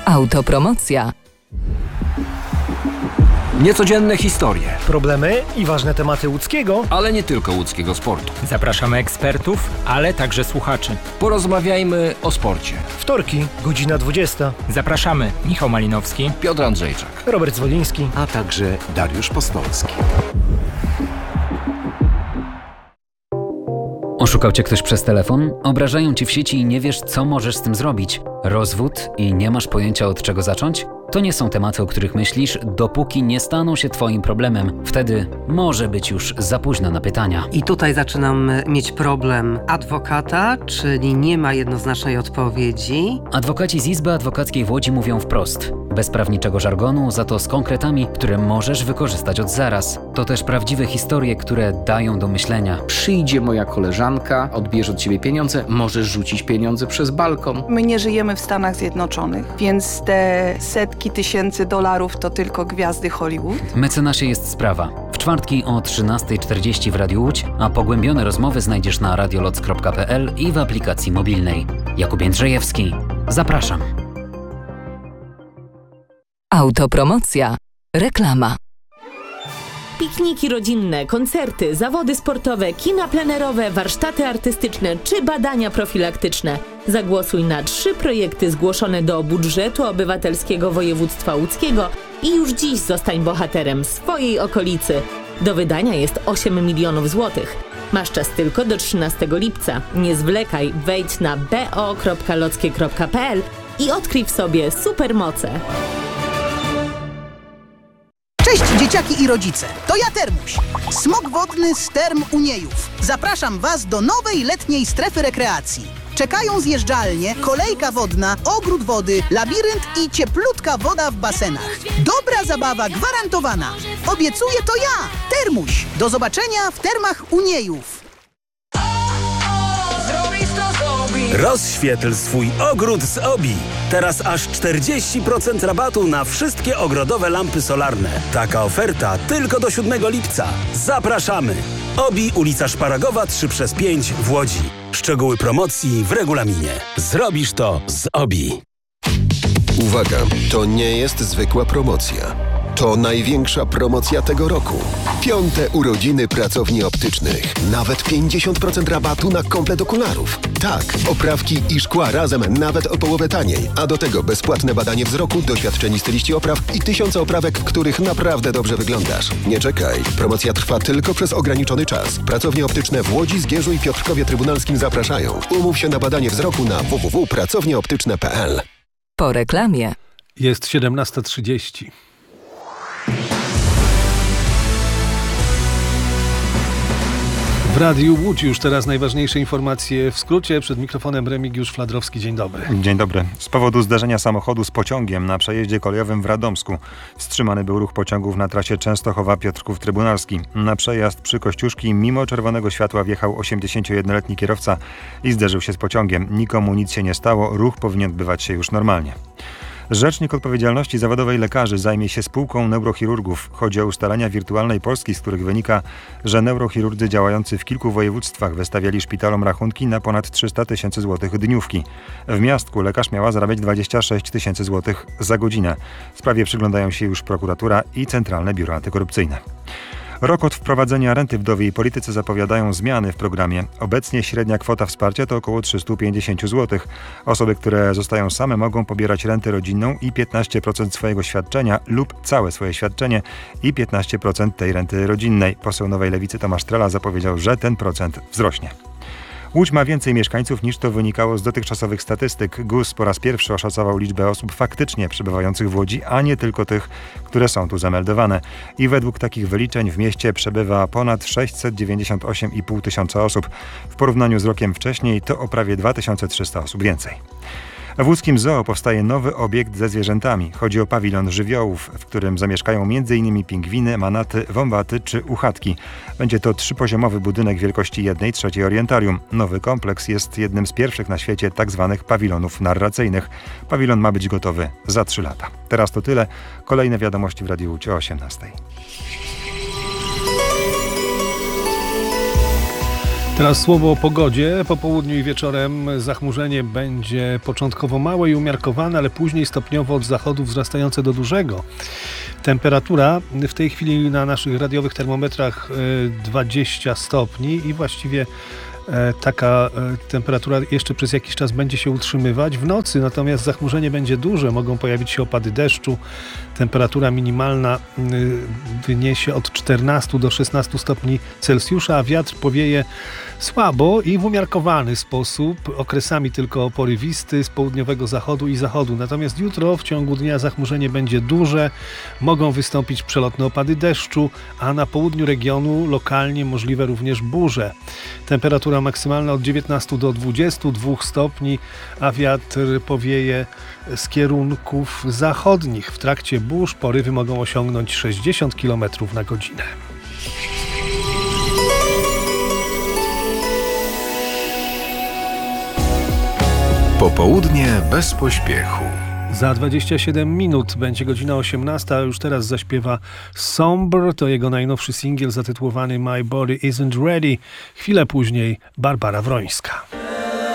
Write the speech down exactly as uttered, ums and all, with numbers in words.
Autopromocja. Niecodzienne historie, problemy i ważne tematy łódzkiego, ale nie tylko łódzkiego sportu. Zapraszamy ekspertów, ale także słuchaczy. Porozmawiajmy o sporcie. Wtorki, godzina dwudziesta. Zapraszamy Michał Malinowski, Piotr Andrzejczak, Robert Zwoliński, a także Dariusz Postolski. Oszukał cię ktoś przez telefon? Obrażają cię w sieci i nie wiesz, co możesz z tym zrobić? Rozwód i nie masz pojęcia, od czego zacząć? To nie są tematy, o których myślisz, dopóki nie staną się twoim problemem. Wtedy może być już za późno na pytania. I tutaj zaczynam mieć problem adwokata, czyli nie ma jednoznacznej odpowiedzi. Adwokaci z Izby Adwokackiej w Łodzi mówią wprost. Bez prawniczego żargonu, za to z konkretami, które możesz wykorzystać od zaraz. To też prawdziwe historie, które dają do myślenia. Przyjdzie moja koleżanka, odbierze od ciebie pieniądze, możesz rzucić pieniądze przez balkon. My nie żyjemy w Stanach Zjednoczonych, więc te setki tysięcy dolarów to tylko gwiazdy Hollywood. Mecenasie jest sprawa. W czwartki o trzynasta czterdzieści w Radiu Łódź, a pogłębione rozmowy znajdziesz na radioloc kropka p l i w aplikacji mobilnej. Jakub Jędrzejewski. Zapraszam. Autopromocja. Reklama. Pikniki rodzinne, koncerty, zawody sportowe, kina plenerowe, warsztaty artystyczne czy badania profilaktyczne. Zagłosuj na trzy projekty zgłoszone do budżetu obywatelskiego województwa łódzkiego i już dziś zostań bohaterem swojej okolicy. Do wydania jest osiem milionów złotych. Masz czas tylko do trzynastego lipca. Nie zwlekaj, wejdź na b o kropka lockie kropka p l i odkryj w sobie supermoce. Cześć dzieciaki i rodzice, to ja Termuś, smok wodny z Term Uniejów. Zapraszam Was do nowej letniej strefy rekreacji. Czekają zjeżdżalnie, kolejka wodna, ogród wody, labirynt i cieplutka woda w basenach. Dobra zabawa gwarantowana. Obiecuję to ja, Termuś. Do zobaczenia w Termach Uniejów. Rozświetl swój ogród z Obi. Teraz aż czterdzieści procent rabatu na wszystkie ogrodowe lampy solarne. Taka oferta tylko do siódmego lipca. Zapraszamy! Obi, ulica Szparagowa trzy przez pięć w Łodzi. Szczegóły promocji w regulaminie. Zrobisz to z Obi. Uwaga, to nie jest zwykła promocja. To największa promocja tego roku. Piąte urodziny pracowni optycznych. Nawet pięćdziesiąt procent rabatu na komplet okularów. Tak, oprawki i szkła razem nawet o połowę taniej. A do tego bezpłatne badanie wzroku, doświadczeni styliści opraw i tysiące oprawek, w których naprawdę dobrze wyglądasz. Nie czekaj. Promocja trwa tylko przez ograniczony czas. Pracownie optyczne w Łodzi, Zgierzu i Piotrkowie Trybunalskim zapraszają. Umów się na badanie wzroku na w w w kropka pracownie optyczne kropka p l. Po reklamie. Jest siedemnasta trzydzieści. W Radiu Łódź już teraz najważniejsze informacje w skrócie. Przed mikrofonem Remigiusz Fladrowski. Dzień dobry. Dzień dobry. Z powodu zderzenia samochodu z pociągiem na przejeździe kolejowym w Radomsku wstrzymany był ruch pociągów na trasie Częstochowa-Piotrków Trybunalski. Na przejazd przy Kościuszki mimo czerwonego światła wjechał osiemdziesięciojednoletni kierowca i zderzył się z pociągiem. Nikomu nic się nie stało. Ruch powinien odbywać się już normalnie. Rzecznik Odpowiedzialności Zawodowej Lekarzy zajmie się spółką neurochirurgów. Chodzi o ustalenia wirtualnej Polski, z których wynika, że neurochirurdzy działający w kilku województwach wystawiali szpitalom rachunki na ponad trzysta tysięcy złotych dniówki. W Miastku lekarz miała zarabiać dwadzieścia sześć tysięcy złotych za godzinę. Sprawie przyglądają się już prokuratura i Centralne Biuro Antykorupcyjne. Rok od wprowadzenia renty wdowiej politycy zapowiadają zmiany w programie. Obecnie średnia kwota wsparcia to około trzysta pięćdziesiąt złotych. Osoby, które zostają same, mogą pobierać rentę rodzinną i piętnaście procent swojego świadczenia lub całe swoje świadczenie i piętnaście procent tej renty rodzinnej. Poseł Nowej Lewicy Tomasz Trela zapowiedział, że ten procent wzrośnie. Łódź ma więcej mieszkańców niż to wynikało z dotychczasowych statystyk. G U S po raz pierwszy oszacował liczbę osób faktycznie przebywających w Łodzi, a nie tylko tych, które są tu zameldowane. I według takich wyliczeń w mieście przebywa ponad sześćset dziewięćdziesiąt osiem i pół tysiąca osób. W porównaniu z rokiem wcześniej to o prawie dwa tysiące trzysta osób więcej. W łódzkim zoo powstaje nowy obiekt ze zwierzętami. Chodzi o pawilon żywiołów, w którym zamieszkają m.in. pingwiny, manaty, wąwaty czy uchatki. Będzie to trzypoziomowy budynek wielkości jednej trzeciej orientarium. Nowy kompleks jest jednym z pierwszych na świecie tzw. pawilonów narracyjnych. Pawilon ma być gotowy za trzy lata. Teraz to tyle. Kolejne wiadomości w Radiu Łódź o osiemnastej. Teraz słowo o pogodzie. Po południu i wieczorem zachmurzenie będzie początkowo małe i umiarkowane, ale później stopniowo od zachodu wzrastające do dużego. Temperatura w tej chwili na naszych radiowych termometrach dwadzieścia stopni i właściwie taka temperatura jeszcze przez jakiś czas będzie się utrzymywać. W nocy natomiast zachmurzenie będzie duże, mogą pojawić się opady deszczu. Temperatura minimalna wyniesie od czternastu do szesnastu stopni Celsjusza, a wiatr powieje słabo i w umiarkowany sposób, okresami tylko porywisty z południowego zachodu i zachodu. Natomiast jutro w ciągu dnia zachmurzenie będzie duże, mogą wystąpić przelotne opady deszczu, a na południu regionu lokalnie możliwe również burze. Temperatura maksymalna od dziewiętnastu do dwudziestu dwóch stopni, a wiatr powieje z kierunków zachodnich. W trakcie burz porywy mogą osiągnąć sześćdziesiąt kilometrów na godzinę. Popołudnie bez pośpiechu. Za dwadzieścia siedem minut będzie godzina osiemnasta, a już teraz zaśpiewa Somber, to jego najnowszy singiel zatytułowany My Body Isn't Ready. Chwilę później Barbara Wrońska.